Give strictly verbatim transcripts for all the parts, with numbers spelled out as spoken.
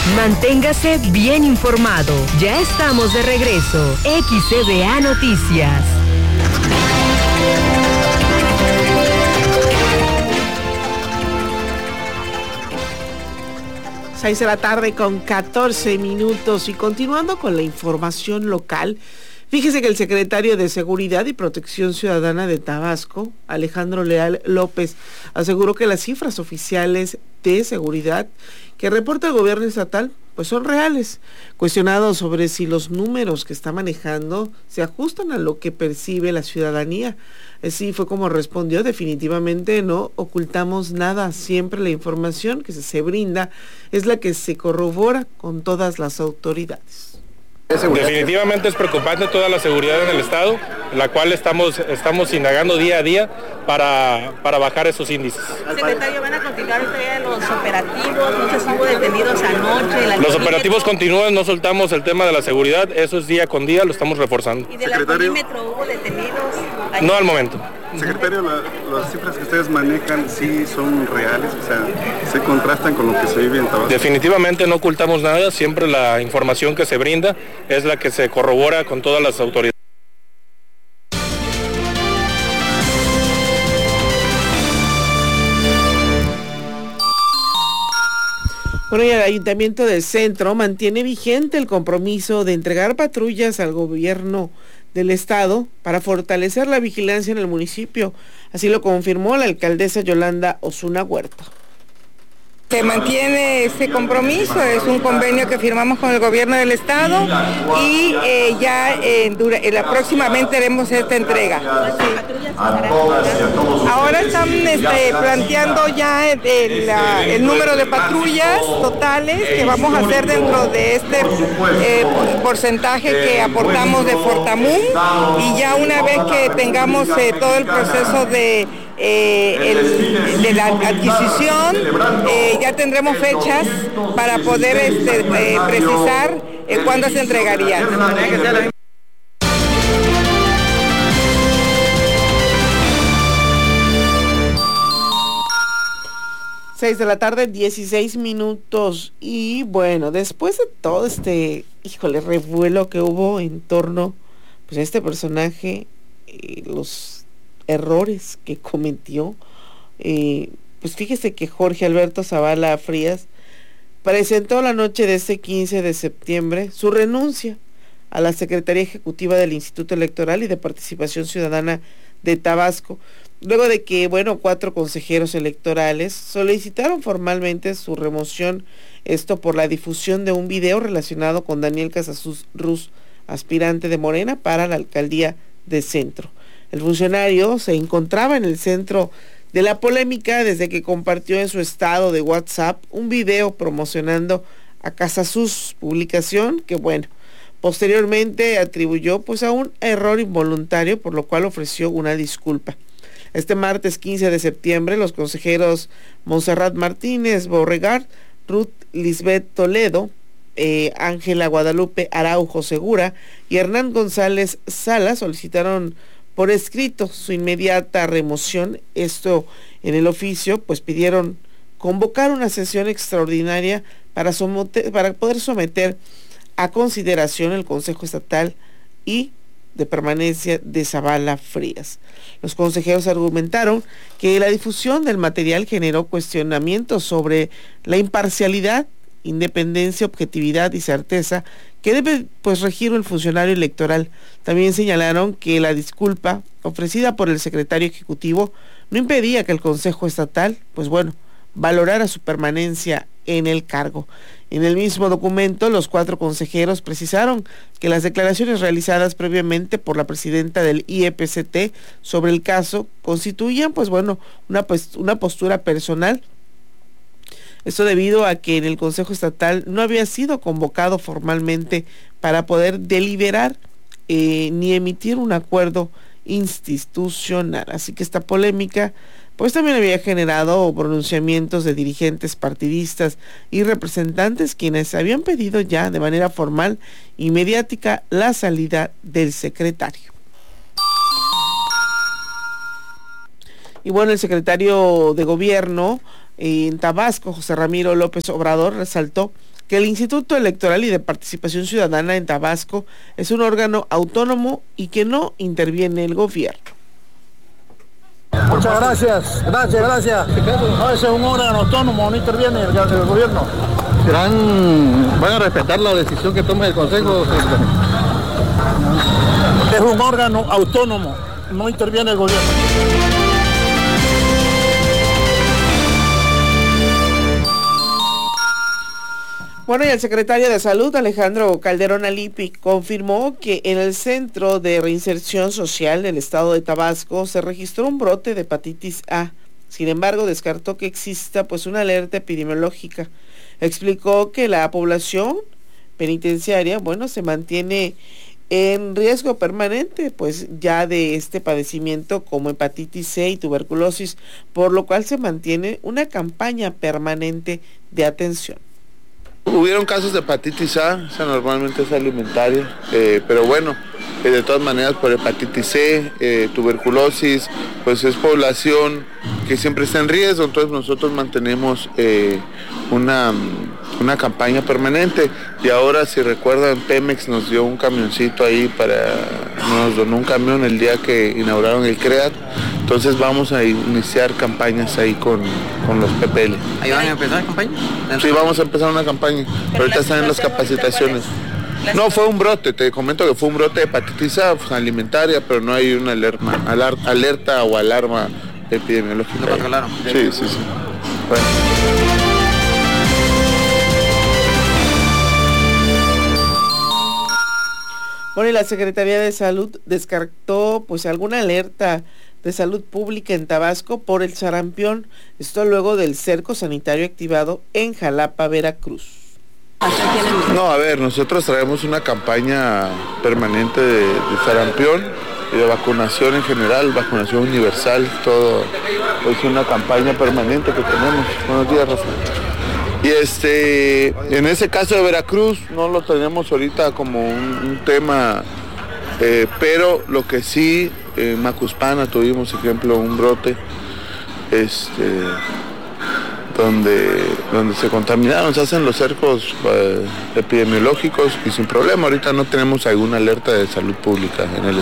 Manténgase bien informado. Ya estamos de regreso. X C B A Noticias. Seis de la tarde con catorce minutos y continuando con la información local. Fíjese que el secretario de Seguridad y Protección Ciudadana de Tabasco, Alejandro Leal López, aseguró que las cifras oficiales de seguridad que reporta el gobierno estatal pues son reales. Cuestionado sobre si los números que está manejando se ajustan a lo que percibe la ciudadanía. Así fue como respondió: definitivamente no ocultamos nada, siempre la información que se brinda es la que se corrobora con todas las autoridades. Definitivamente es preocupante toda la seguridad en el estado, la cual estamos, estamos indagando día a día para, para bajar esos índices. Secretario, ¿van a continuar ustedes los operativos? No sé si hubo detenidos anoche. La los operativos continúan, no soltamos el tema de la seguridad, eso es día con día, lo estamos reforzando. ¿Y del alcoholímetro hubo detenidos? Ayer? No al momento. Secretario, la, las cifras que ustedes manejan sí son reales, o sea, se contrastan con lo que se vive en Tabasco. Definitivamente no ocultamos nada, siempre la información que se brinda es la que se corrobora con todas las autoridades. Bueno, y el Ayuntamiento del Centro mantiene vigente el compromiso de entregar patrullas al gobierno del estado para fortalecer la vigilancia en el municipio. Así lo confirmó la alcaldesa Yolanda Osuna Huerta. Se mantiene ese compromiso, es un convenio que firmamos con el gobierno del estado y eh, ya eh, dura, eh, próximamente haremos esta entrega. Sí. Ahora están este, planteando ya el, el, la, el número de patrullas totales que vamos a hacer dentro de este eh, porcentaje que aportamos de Fortamun, y ya una vez que tengamos eh, todo el proceso de Eh, el, de la adquisición, eh, ya tendremos fechas para poder este, eh, precisar eh, cuándo se entregarían. Seis de la tarde, dieciséis minutos. Y bueno, después de todo este, híjole, revuelo que hubo en torno pues a este personaje, eh, los errores que cometió, eh, pues fíjese que Jorge Alberto Zavala Frías presentó la noche de este quince de septiembre su renuncia a la Secretaría Ejecutiva del Instituto Electoral y de Participación Ciudadana de Tabasco, luego de que, bueno, cuatro consejeros electorales solicitaron formalmente su remoción, esto por la difusión de un video relacionado con Daniel Casasus Ruz, aspirante de Morena para la alcaldía de Centro. El funcionario se encontraba en el centro de la polémica desde que compartió en su estado de WhatsApp un video promocionando a Casasus, publicación que, bueno, posteriormente atribuyó pues a un error involuntario, por lo cual ofreció una disculpa. Este martes quince de septiembre, los consejeros Montserrat Martínez Borregard, Ruth Lisbeth Toledo, eh, Ángela Guadalupe Araujo Segura y Hernán González Sala solicitaron por escrito su inmediata remoción. Esto en el oficio, pues pidieron convocar una sesión extraordinaria para, someter, para poder someter a consideración el Consejo Estatal y de Permanencia de Zavala Frías. Los consejeros argumentaron que la difusión del material generó cuestionamientos sobre la imparcialidad, independencia, objetividad y certeza que debe pues regir el funcionario electoral. También señalaron que la disculpa ofrecida por el secretario ejecutivo no impedía que el Consejo Estatal, pues bueno, valorara su permanencia en el cargo. En el mismo documento, los cuatro consejeros precisaron que las declaraciones realizadas previamente por la presidenta del I E P C T sobre el caso constituían, pues bueno, una, pues, una postura personal. Esto debido a que en el Consejo Estatal no había sido convocado formalmente para poder deliberar eh, ni emitir un acuerdo institucional. Así que esta polémica pues también había generado pronunciamientos de dirigentes partidistas y representantes quienes habían pedido ya de manera formal y mediática la salida del secretario. Y bueno, el secretario de Gobierno en Tabasco, José Ramiro López Obrador, resaltó que el Instituto Electoral y de Participación Ciudadana en Tabasco es un órgano autónomo y que no interviene el gobierno. Muchas gracias, gracias, gracias. No, ese es un órgano autónomo, no interviene el, el gobierno. ¿Serán, van a respetar la decisión que tome el Consejo? Es un órgano autónomo, no interviene el gobierno. Bueno, y el secretario de Salud, Alejandro Calderón Alipi, confirmó que en el Centro de Reinserción Social del Estado de Tabasco se registró un brote de hepatitis A. Sin embargo, descartó que exista pues una alerta epidemiológica. Explicó que la población penitenciaria, bueno, se mantiene en riesgo permanente, pues ya de este padecimiento como hepatitis C y tuberculosis, por lo cual se mantiene una campaña permanente de atención. Hubieron casos de hepatitis A, o sea, normalmente es alimentaria, eh, pero bueno, eh, de todas maneras por hepatitis C, eh, tuberculosis, pues es población que siempre está en riesgo, entonces nosotros mantenemos eh, una, una campaña permanente y ahora si recuerdan Pemex nos dio un camioncito ahí para, nos donó un camión el día que inauguraron el CREAT, entonces vamos a iniciar campañas ahí con, con los P P L. ¿Ahí van a empezar campaña? Sí, vamos a empezar una campaña, pero ahorita están en las capacitaciones. No, fue un brote, te comento que fue un brote de hepatitis A, pues, alimentaria, pero no hay una alerta, alerta, alerta o alarma epidemiológica. ¿Lo controlaron? Sí, sí, sí. Bueno. Bueno, y la Secretaría de Salud descartó pues alguna alerta de salud pública en Tabasco por el sarampión, esto luego del cerco sanitario activado en Jalapa, Veracruz. No, a ver, nosotros traemos una campaña permanente de, de sarampión y de vacunación en general, vacunación universal, todo, es una campaña permanente que tenemos. Buenos días, Rafa. Y este, en ese caso de Veracruz no lo tenemos ahorita como un, un tema, eh, pero lo que sí, en Macuspana tuvimos, por ejemplo, un brote, este, donde, donde se contaminaron, se hacen los cercos eh, epidemiológicos y sin problema, ahorita no tenemos alguna alerta de salud pública en el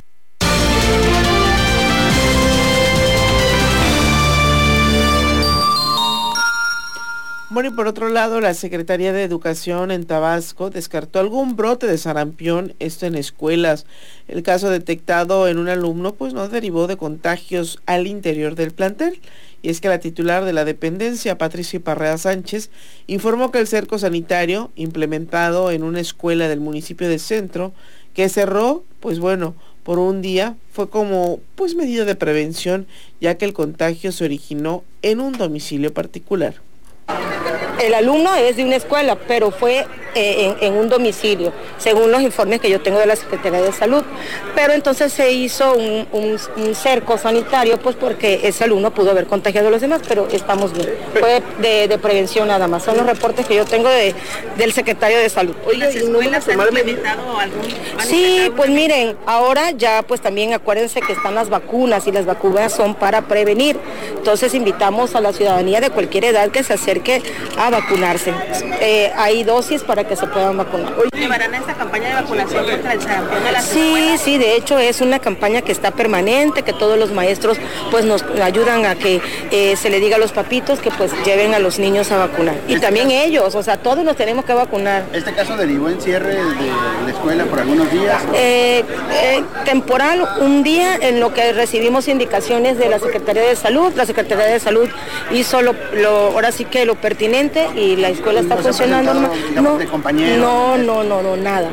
Bueno, y por otro lado, la Secretaría de Educación en Tabasco descartó algún brote de sarampión, esto en escuelas. El caso detectado en un alumno, pues no derivó de contagios al interior del plantel. Y es que la titular de la dependencia, Patricia Parrea Sánchez, informó que el cerco sanitario, implementado en una escuela del municipio de Centro, que cerró, pues bueno, por un día, fue como pues medida de prevención, ya que el contagio se originó en un domicilio particular. El alumno es de una escuela, pero fue eh, en, en un domicilio, según los informes que yo tengo de la Secretaría de Salud. Pero entonces se hizo un, un, un cerco sanitario, pues porque ese alumno pudo haber contagiado a los demás, pero estamos bien. Fue de, de prevención nada más. Son los reportes que yo tengo de, del Secretario de Salud. Oye, ¿las escuelas han implementado algún? Sí, pues miren, ahora ya pues también acuérdense que están las vacunas y las vacunas son para prevenir. Entonces invitamos a la ciudadanía de cualquier edad que se acerque a vacunarse. Eh, hay dosis para que se puedan vacunar. ¿Llevarán esta campaña de vacunación contra el sarampión de las Sí, escuelas? sí, de hecho es una campaña que está permanente, que todos los maestros pues nos ayudan a que eh, se le diga a los papitos que pues lleven a los niños a vacunar. Y este también caso, ellos, o sea, todos nos tenemos que vacunar. ¿Este caso derivó en cierre de la escuela por algunos días? Eh, eh, temporal, un día en lo que recibimos indicaciones de la Secretaría de Salud. La Secretaría de Salud hizo lo, lo ahora sí que lo pertinente y la escuela está funcionando. No, no, de compañeros, no, no, no, no, nada. nada.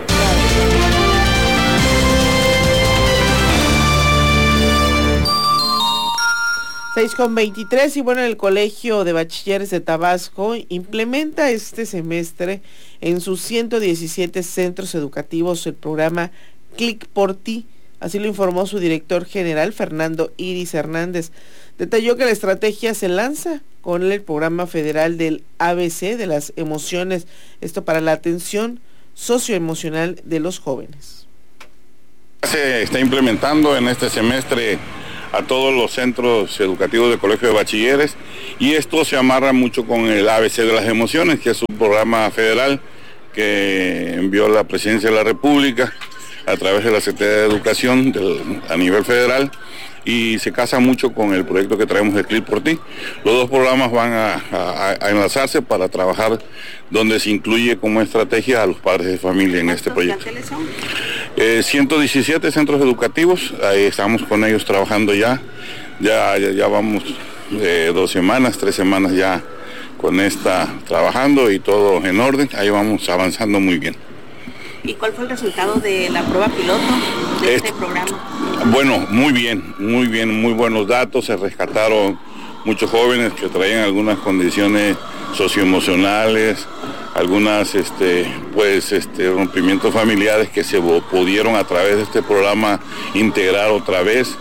seis con veintitrés y bueno, el Colegio de Bachilleres de Tabasco implementa este semestre en sus ciento diecisiete centros educativos el programa Clic por Ti. Así lo informó su director general, Fernando Iris Hernández. Detalló que la estrategia se lanza con el programa federal del A B C de las emociones, esto para la atención socioemocional de los jóvenes. Se está implementando en este semestre a todos los centros educativos del Colegio de Bachilleres y esto se amarra mucho con el A B C de las emociones, que es un programa federal que envió la Presidencia de la República a través de la Secretaría de Educación del, a nivel federal, y se casa mucho con el proyecto que traemos de Clip por Ti. Los dos programas van a, a, a enlazarse para trabajar donde se incluye como estrategia a los padres de familia en este proyecto. ¿Cuántos son? Eh, ciento diecisiete centros educativos, ahí estamos con ellos trabajando ya, ya, ya, ya vamos eh, dos semanas, tres semanas ya con esta trabajando y todo en orden, ahí vamos avanzando muy bien. ¿Y cuál fue el resultado de la prueba piloto de este, este programa? Bueno, muy bien, muy bien, muy buenos datos, se rescataron muchos jóvenes que traían algunas condiciones socioemocionales, algunas este, pues, este, rompimientos familiares que se pudieron a través de este programa integrar otra vez.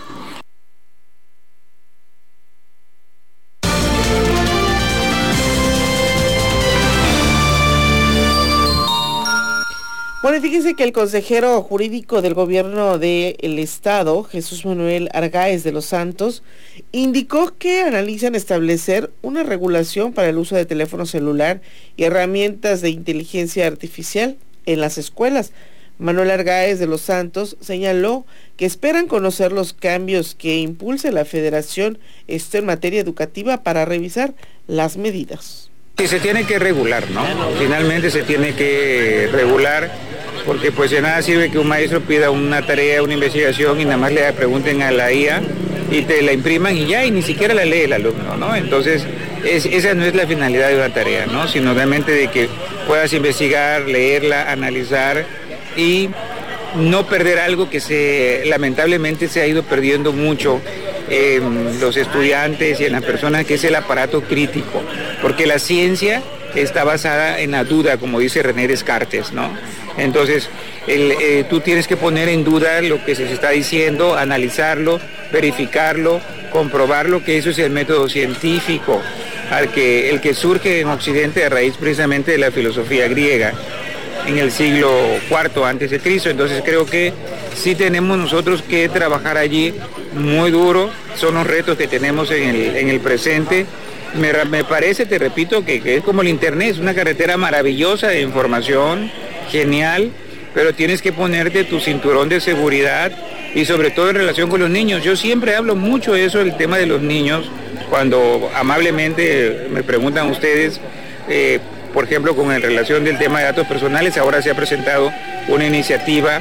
Bueno, fíjense que el consejero jurídico del gobierno del estado, Jesús Manuel Argáez de los Santos, indicó que analizan establecer una regulación para el uso de teléfono celular y herramientas de inteligencia artificial en las escuelas. Manuel Argáez de los Santos señaló que esperan conocer los cambios que impulse la federación, esto en materia educativa, para revisar las medidas. Sí, se tiene que regular, ¿no? Finalmente se tiene que regular, porque pues de nada sirve que un maestro pida una tarea, una investigación y nada más le pregunten a la I A y te la impriman y ya, y ni siquiera la lee el alumno, ¿no? Entonces, es, esa no es la finalidad de una tarea, ¿no? Sino realmente de que puedas investigar, leerla, analizar y no perder algo que se lamentablemente se ha ido perdiendo mucho en los estudiantes y en las personas, que es el aparato crítico, porque la ciencia está basada en la duda, como dice René Descartes, ¿no? Entonces, el, eh, tú tienes que poner en duda lo que se está diciendo, analizarlo, verificarlo, comprobarlo, que eso es el método científico, al que, el que surge en Occidente a raíz precisamente de la filosofía griega, en el siglo cuarto antes de Cristo. Entonces creo que sí tenemos nosotros que trabajar allí muy duro, son los retos que tenemos en el, en el presente. Me, me parece, te repito, que, que es como el internet, es una carretera maravillosa de información, genial, pero tienes que ponerte tu cinturón de seguridad y sobre todo en relación con los niños. Yo siempre hablo mucho de eso, el tema de los niños, cuando amablemente me preguntan ustedes, eh, por ejemplo, con en relación del tema de datos personales, ahora se ha presentado una iniciativa.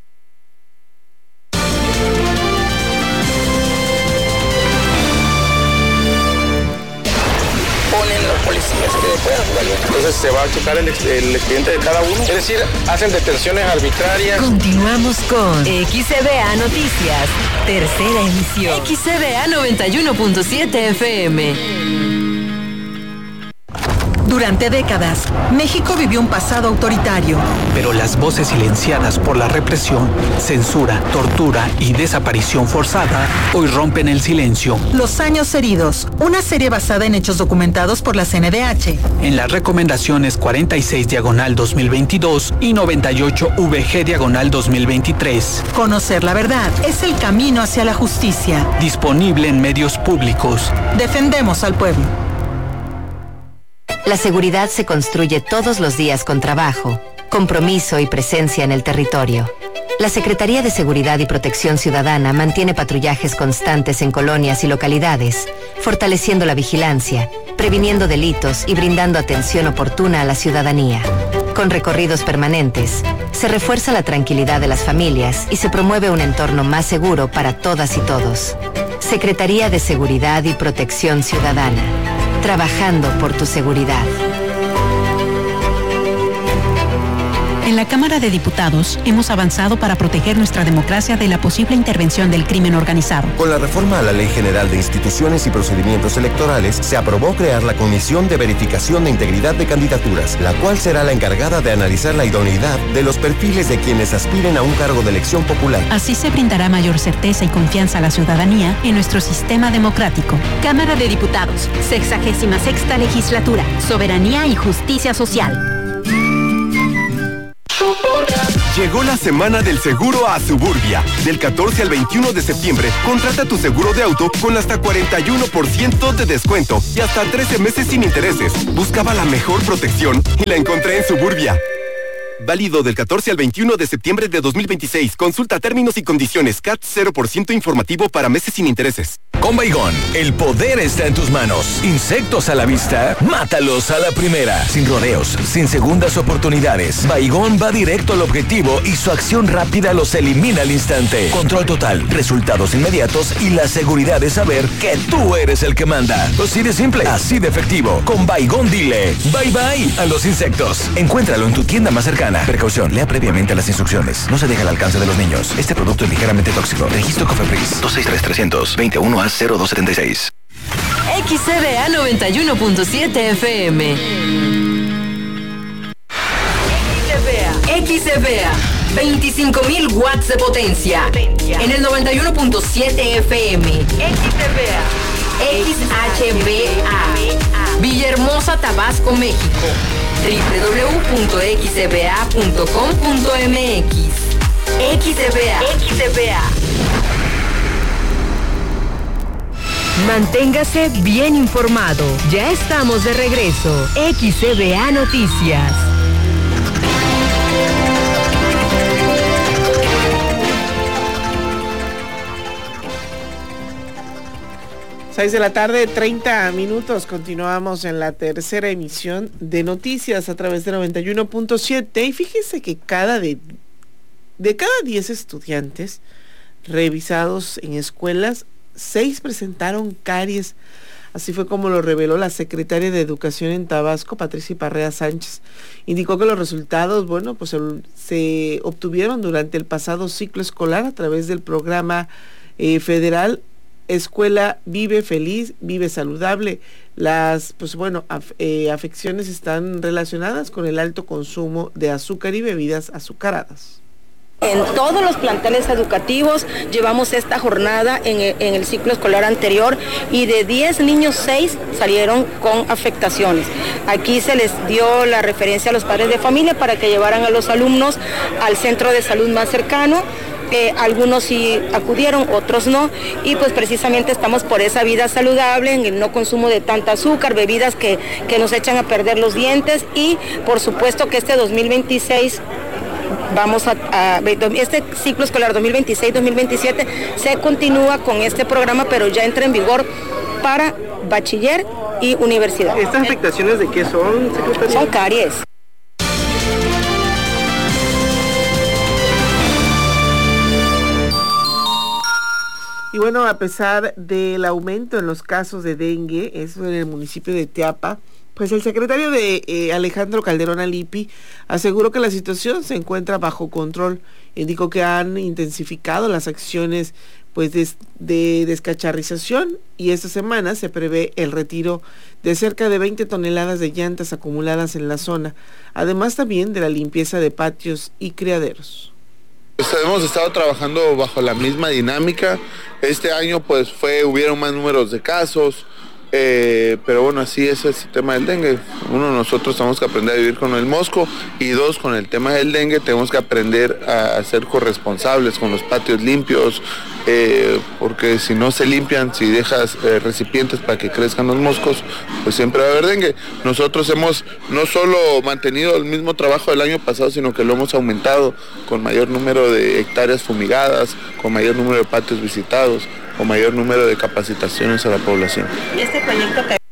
Ponen los policías que puedan jugar. Entonces se va a checar el, el expediente de cada uno. Es decir, hacen detenciones arbitrarias. Continuamos con X C B A Noticias, tercera emisión. X C B A noventa y uno punto siete F M. Durante décadas, México vivió un pasado autoritario. Pero las voces silenciadas por la represión, censura, tortura y desaparición forzada hoy rompen el silencio. Los años heridos, una serie basada en hechos documentados por la C N D H. En las recomendaciones cuarenta y seis diagonal dos mil veintidós y noventa y ocho V G diagonal dos mil veintitrés. Conocer la verdad es el camino hacia la justicia. Disponible en medios públicos. Defendemos al pueblo. La seguridad se construye todos los días con trabajo, compromiso y presencia en el territorio. La Secretaría de Seguridad y Protección Ciudadana mantiene patrullajes constantes en colonias y localidades, fortaleciendo la vigilancia, previniendo delitos y brindando atención oportuna a la ciudadanía. Con recorridos permanentes, se refuerza la tranquilidad de las familias y se promueve un entorno más seguro para todas y todos. Secretaría de Seguridad y Protección Ciudadana. Trabajando por tu seguridad. En la Cámara de Diputados hemos avanzado para proteger nuestra democracia de la posible intervención del crimen organizado. Con la reforma a la Ley General de Instituciones y Procedimientos Electorales, se aprobó crear la Comisión de Verificación de Integridad de Candidaturas, la cual será la encargada de analizar la idoneidad de los perfiles de quienes aspiren a un cargo de elección popular. Así se brindará mayor certeza y confianza a la ciudadanía en nuestro sistema democrático. Cámara de Diputados, sexagésima sexta legislatura, soberanía y justicia social. Llegó la semana del seguro a Suburbia. Del catorce al veintiuno de septiembre, contrata tu seguro de auto con hasta cuarenta y uno por ciento de descuento y hasta trece meses sin intereses. Buscaba la mejor protección y la encontré en Suburbia. Válido del catorce al veintiuno de septiembre de dos mil veintiséis. Consulta términos y condiciones. C A T cero por ciento informativo para meses sin intereses. Con Baygon, el poder está en tus manos. Insectos a la vista, mátalos a la primera. Sin rodeos, sin segundas oportunidades. Baygon va directo al objetivo y su acción rápida los elimina al instante. Control total, resultados inmediatos y la seguridad de saber que tú eres el que manda. Así de simple, así de efectivo. Con Baygon dile bye bye a los insectos. Encuéntralo en tu tienda más cercana. Precaución, lea previamente las instrucciones. No se deja al alcance de los niños. Este producto es ligeramente tóxico. Registro Cofepris dos seis tres, tres cero cero, veintiuno A cero dos setenta y seis. X C B A noventa y uno punto siete F M. X C B A, veinticinco mil watts de potencia. En el noventa y uno punto siete F M. X C B A. X H B A. Villahermosa, Tabasco, México. doble u doble u doble u punto x c b a punto com punto m x. X C B A. X C B A. Manténgase bien informado. Ya estamos de regreso. X C B A Noticias. seis de la tarde, treinta minutos. Continuamos en la tercera emisión de noticias a través de noventa y uno punto siete. Y fíjese que cada de, de cada diez estudiantes revisados en escuelas, seis presentaron caries. Así fue como lo reveló la secretaria de Educación en Tabasco, Patricia Parrea Sánchez. Indicó que los resultados, bueno, pues se obtuvieron durante el pasado ciclo escolar a través del programa eh, federal Escuela Vive Feliz, Vive Saludable. Las, pues bueno, af, eh, afecciones están relacionadas con el alto consumo de azúcar y bebidas azucaradas. En todos los planteles educativos llevamos esta jornada en el, en el ciclo escolar anterior y de diez niños, seis salieron con afectaciones. Aquí se les dio la referencia a los padres de familia para que llevaran a los alumnos al centro de salud más cercano. Eh, algunos sí acudieron, otros no, y pues precisamente estamos por esa vida saludable, en el no consumo de tanta azúcar, bebidas que, que nos echan a perder los dientes, y por supuesto que este dos mil veintiséis vamos a, a este ciclo escolar dos mil veintiséis dos mil veintisiete se continúa con este programa, pero ya entra en vigor para bachiller y universidad. ¿Estas afectaciones de qué son, secretaria? Son caries. Y bueno, a pesar del aumento en los casos de dengue, eso en el municipio de Teapa, pues el secretario de eh, Alejandro Calderón Alipi aseguró que la situación se encuentra bajo control. Indicó que han intensificado las acciones pues de, de descacharrización y esta semana se prevé el retiro de cerca de veinte toneladas de llantas acumuladas en la zona, además también de la limpieza de patios y criaderos. Pues hemos estado trabajando bajo la misma dinámica. Este año pues fue, hubieron más números de casos, eh, pero bueno, así es el tema del dengue. Uno, nosotros tenemos que aprender a vivir con el mosco, y dos, con el tema del dengue tenemos que aprender a ser corresponsables con los patios limpios, eh, porque si no se limpian, si dejas eh, recipientes para que crezcan los moscos, pues siempre va a haber dengue. Nosotros hemos no solo mantenido el mismo trabajo del año pasado, sino que lo hemos aumentado con mayor número de hectáreas fumigadas, con mayor número de patios visitados, con mayor número de capacitaciones a la población. Y este proyecto que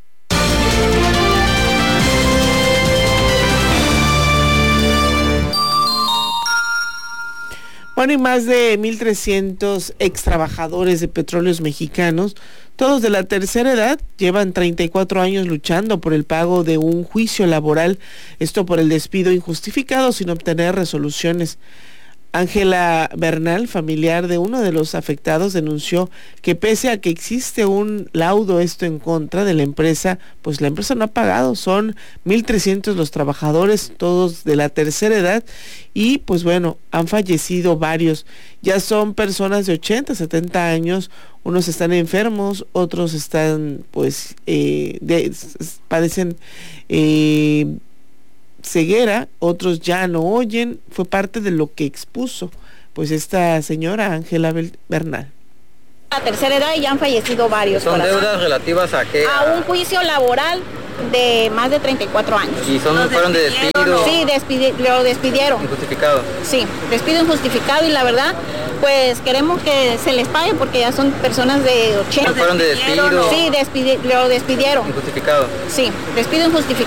Bueno, y más de mil trescientos ex trabajadores de Petróleos Mexicanos, todos de la tercera edad, llevan treinta y cuatro años luchando por el pago de un juicio laboral, esto por el despido injustificado sin obtener resoluciones. Ángela Bernal, familiar de uno de los afectados, denunció que pese a que existe un laudo esto en contra de la empresa, pues la empresa no ha pagado. Son mil trescientos los trabajadores, todos de la tercera edad, y pues bueno, han fallecido varios. Ya son personas de ochenta, setenta años, unos están enfermos, otros están pues eh, de, padecen eh, ceguera, otros ya no oyen. Fue parte de lo que expuso pues esta señora Ángela Bernal. A tercera edad ya han fallecido varios. ¿Son deudas relativas a qué? A un juicio laboral de más de treinta y cuatro años. ¿Y son, fueron de despido? Sí, despidi lo despidieron. ¿Injustificado? Sí, despido injustificado y la verdad, pues queremos que se les pague porque ya son personas de ochenta. ¿Fueron de despido? Sí, despidi lo despidieron. ¿Injustificado? Sí, despido injustificado.